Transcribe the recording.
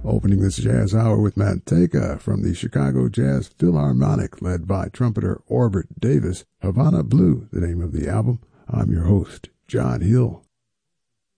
Opening this jazz hour with Manteca from the Chicago Jazz Philharmonic, led by trumpeter Orbit Davis. Havana Blue, the name of the album. I'm your host, John Hill.